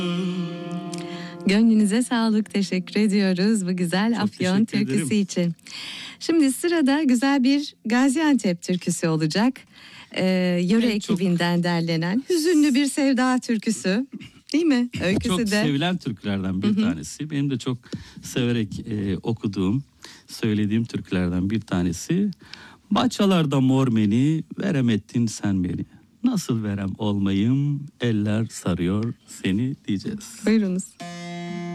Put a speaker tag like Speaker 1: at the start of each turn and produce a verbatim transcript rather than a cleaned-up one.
Speaker 1: Gönlünüze sağlık, teşekkür ediyoruz bu güzel
Speaker 2: Çok
Speaker 1: Afyon
Speaker 2: teşekkür
Speaker 1: türküsü
Speaker 2: ederim.
Speaker 1: için. Şimdi sırada güzel bir Gaziantep türküsü olacak. Ee, yöre
Speaker 2: Evet, çok-
Speaker 1: ekibinden derlenen hüzünlü bir sevda türküsü. Değil mi? Öyküsü
Speaker 2: Çok
Speaker 1: de.
Speaker 2: sevilen türkülerden bir
Speaker 1: Hı hı.
Speaker 2: tanesi. Benim de çok severek e, okuduğum, söylediğim türkülerden bir tanesi. Bahçalarda mor beni, veremettin sen beni. Nasıl verem olmayım, eller sarıyor seni diyeceğiz.
Speaker 1: Buyurunuz.